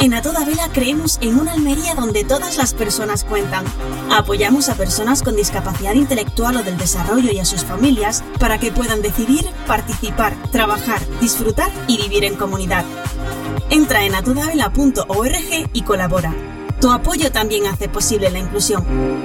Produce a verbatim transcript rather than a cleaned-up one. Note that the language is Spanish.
En A Toda Vela creemos en una Almería donde todas las personas cuentan. Apoyamos a personas con discapacidad intelectual o del desarrollo y a sus familias para que puedan decidir, participar, trabajar, disfrutar y vivir en comunidad. Entra en a toda vela punto org y colabora. Tu apoyo también hace posible la inclusión.